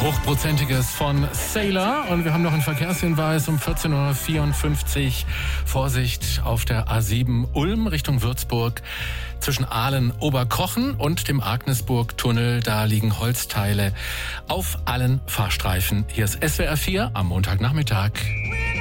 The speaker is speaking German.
Hochprozentiges von Sailor. Und wir haben noch einen Verkehrshinweis um 14.54 Uhr. Vorsicht auf der A7 Ulm Richtung Würzburg. Zwischen Aalen-Oberkochen und dem Agnesburg-Tunnel, da liegen Holzteile auf allen Fahrstreifen. Hier ist SWR 4 am Montagnachmittag.